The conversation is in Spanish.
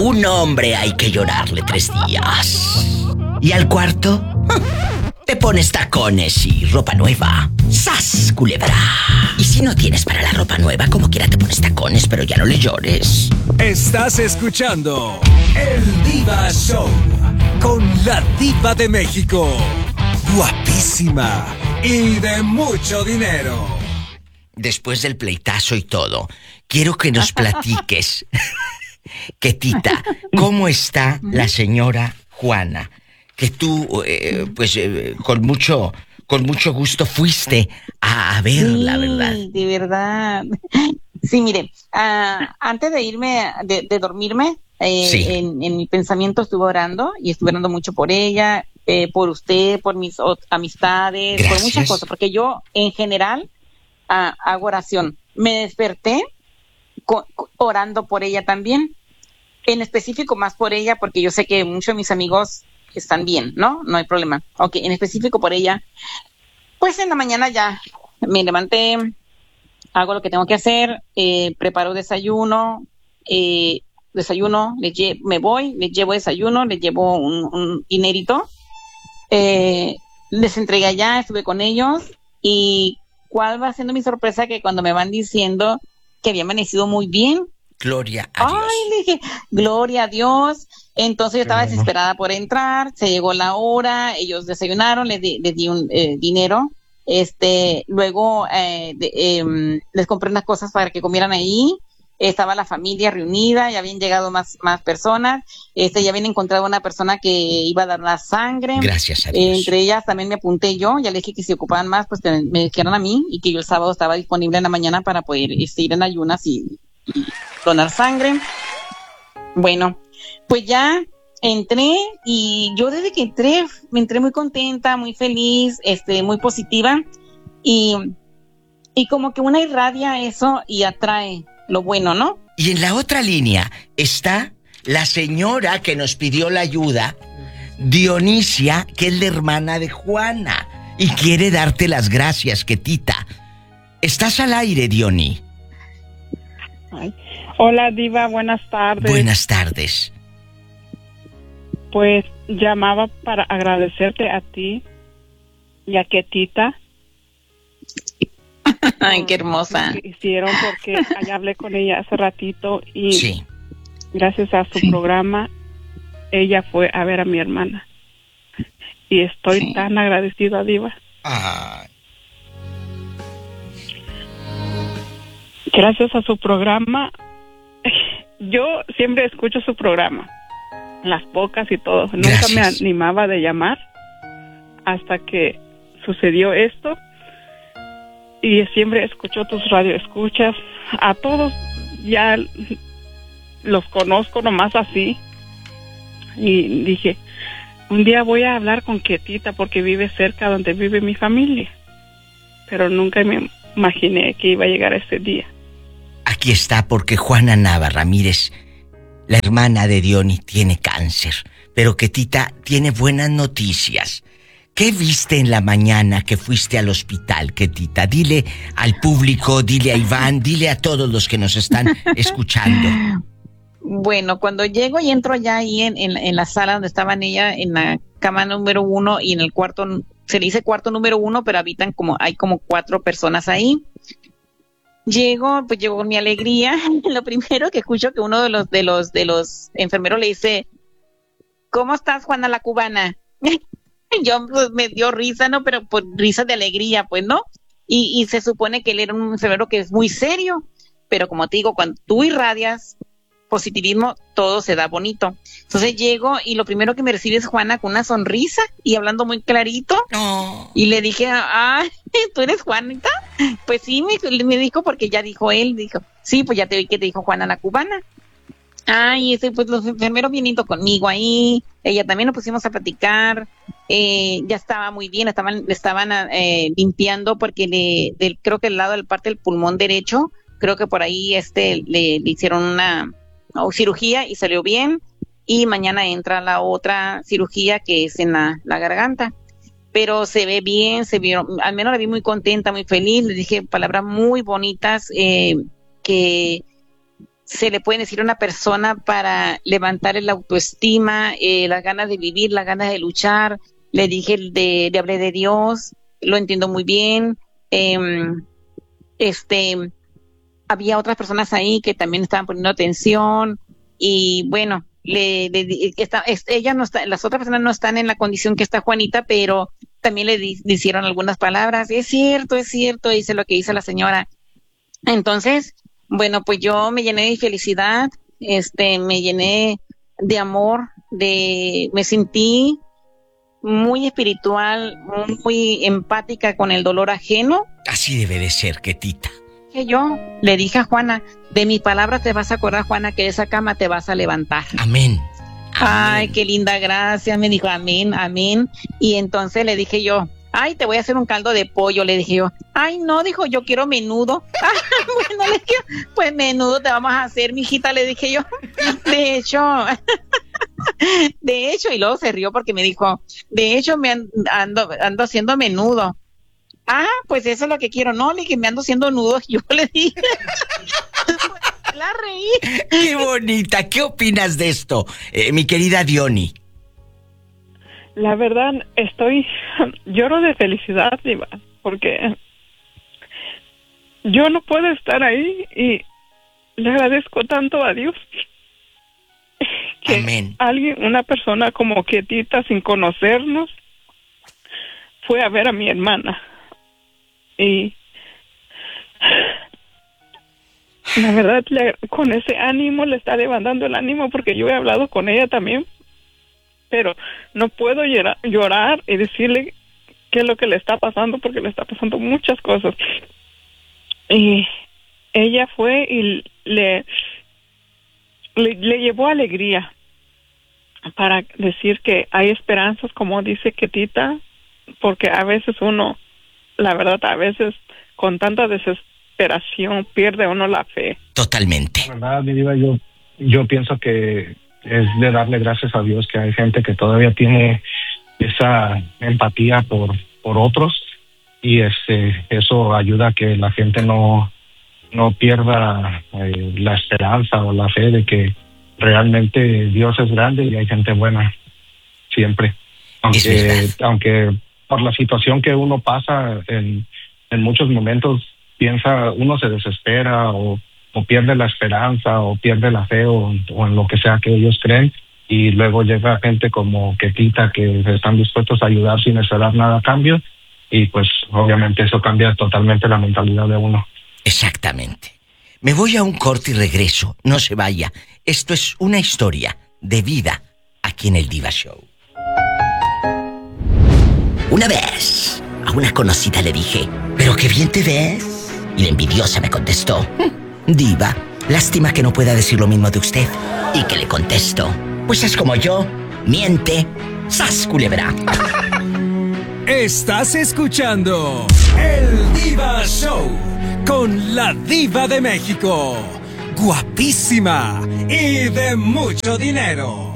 un hombre hay que llorarle 3 días. Y al cuarto, te pones tacones y ropa nueva. ¡Sas, culebra! Y si no tienes para la ropa nueva, como quiera te pones tacones, pero ya no le llores. Estás escuchando El Diva Show con la Diva de México. Guapísima y de mucho dinero. Después del pleitazo y todo, quiero que nos platiques, Ketita, ¿cómo está la señora Juana? Que tú, con mucho gusto fuiste a verla, sí, ¿verdad? De verdad. Sí, mire, antes de irme, de dormirme, Sí. en mi pensamiento estuve orando y estuve orando mucho por ella, por usted, por mis amistades, Gracias. por muchas cosas, porque yo en general hago oración. Me desperté orando por ella también, en específico más por ella, porque yo sé que muchos de mis amigos están bien, ¿no? No hay problema. Ok, en específico por ella. Pues en la mañana ya me levanté, hago lo que tengo que hacer, preparo desayuno, me voy, les llevo desayuno, les llevo un dinerito, les entregué allá, estuve con ellos, y cuál va siendo mi sorpresa que cuando me van diciendo que había amanecido muy bien. Gloria a Dios. Ay, le dije, gloria a Dios. Entonces yo estaba desesperada por entrar, se llegó la hora, ellos desayunaron, les di un dinero, luego les compré unas cosas para que comieran ahí, estaba la familia reunida, ya habían llegado más personas, ya habían encontrado una persona que iba a dar la sangre. Gracias a Dios. Entre ellas también me apunté yo, ya les dije que si ocupaban más, pues me dijeron a mí, y que yo el sábado estaba disponible en la mañana para poder ir en ayunas y donar sangre. Bueno, pues ya entré, y yo desde que entré, me entré muy contenta, muy feliz, muy positiva, y como que una irradia eso y atrae lo bueno, ¿no? Y en la otra línea está la señora que nos pidió la ayuda, Dionisia, que es la hermana de Juana, y quiere darte las gracias, Ketita. Estás al aire, Diony. Ay. Hola, Diva, buenas tardes. Buenas tardes. Pues llamaba para agradecerte a ti y a Ketita. Ay, qué hermosa. Lo que hicieron, porque allá hablé con ella hace ratito y sí. Gracias a su programa ella fue a ver a mi hermana. Y estoy tan agradecida, Diva. Ay. Gracias a su programa, yo siempre escucho su programa, las pocas y todo. Gracias. Nunca me animaba de llamar hasta que sucedió esto, y siempre escucho tus radioescuchas. A todos ya los conozco nomás así, y dije, un día voy a hablar con Ketita porque vive cerca donde vive mi familia, pero nunca me imaginé que iba a llegar ese día. Aquí está, porque Juana Nava Ramírez, la hermana de Diony, tiene cáncer, pero Ketita tiene buenas noticias. ¿Qué viste en la mañana que fuiste al hospital, Ketita? Dile al público, dile a Iván, dile a todos los que nos están escuchando. Bueno, cuando llego y entro ya ahí en la sala donde estaban ella, en la cama número 1 y en el cuarto, se le dice cuarto número 1, pero hay como 4 personas ahí. Llego con mi alegría. Lo primero que escucho, que uno de los enfermeros le dice, ¿cómo estás, Juana la cubana? Yo, pues, me dio risa, ¿no? Pero por risas de alegría, pues, ¿no? Y se supone que él era un enfermero que es muy serio, pero como te digo, cuando tú irradias positivismo, todo se da bonito. Entonces llego y lo primero que me recibe es Juana con una sonrisa y hablando muy clarito. No. Y le dije, ¿tú eres Juanita? Pues sí, me dijo, porque ya dijo él, sí, pues ya te oí que te dijo Juana la cubana. Y pues los enfermeros viniendo conmigo ahí, ella también nos pusimos a platicar, ya estaba muy bien, le estaban limpiando porque creo que el lado del parte del pulmón derecho, creo que por ahí le hicieron una cirugía y salió bien, y mañana entra la otra cirugía que es en la garganta. Pero se ve bien, al menos la vi muy contenta, muy feliz, le dije palabras muy bonitas, que se le puede decir a una persona para levantar el autoestima, las ganas de vivir, las ganas de luchar. Le dije, le hablé de Dios, lo entiendo muy bien. Había otras personas ahí que también estaban poniendo atención y bueno, ella no está, las otras personas no están en la condición que está Juanita, pero también le hicieron algunas palabras. Es cierto, dice lo que dice la señora. Entonces, bueno, pues yo me llené de felicidad, me llené de amor, me sentí muy espiritual, muy empática con el dolor ajeno. Así debe de ser, Ketita. Que yo le dije a Juana, de mi palabra te vas a acordar, Juana, que de esa cama te vas a levantar. Amén. Ay, qué linda, gracias. Me dijo, amén, amén. Y entonces le dije yo, ay, te voy a hacer un caldo de pollo, le dije yo. Ay, no, dijo, yo quiero menudo. Bueno, le dije, pues menudo te vamos a hacer, mijita, le dije yo. De hecho, y luego se rió porque me dijo, de hecho ando haciendo menudo. Ah, pues eso es lo que quiero. No, le dije, me ando haciendo nudos. Yo le dije. La reí. Qué bonita. ¿Qué opinas de esto, mi querida Diony? La verdad, lloro de felicidad, Diva, porque yo no puedo estar ahí y le agradezco tanto a Dios que amén. Una persona como Ketita, sin conocernos, fue a ver a mi hermana. Y la verdad, con ese ánimo le está levantando el ánimo, porque yo he hablado con ella también, pero no puedo llorar y decirle qué es lo que le está pasando, porque le está pasando muchas cosas. Y ella fue y le llevó alegría para decir que hay esperanzas, como dice Ketita, porque a veces uno, la verdad, a veces con tanta desesperación pierde uno la fe. Totalmente. La verdad, mi Diva, yo pienso que es de darle gracias a Dios que hay gente que todavía tiene esa empatía por otros, y eso ayuda a que la gente no pierda la esperanza o la fe de que realmente Dios es grande y hay gente buena siempre. Aunque por la situación que uno pasa en muchos momentos uno se desespera o pierde la esperanza o pierde la fe o en lo que sea que ellos creen, y luego llega gente como Ketita que están dispuestos a ayudar sin esperar nada a cambio, y pues obviamente eso cambia totalmente la mentalidad de uno. Exactamente. Me voy a un corte y regreso. No se vaya. Esto es una historia de vida aquí en el Diva Show. Una vez a una conocida le dije, ¿pero qué bien te ves? Y la envidiosa me contestó, Diva, lástima que no pueda decir lo mismo de usted. Y que le contesto, pues es como yo, miente, ¡sas, culebra! Estás escuchando El Diva Show con la Diva de México. Guapísima y de mucho dinero.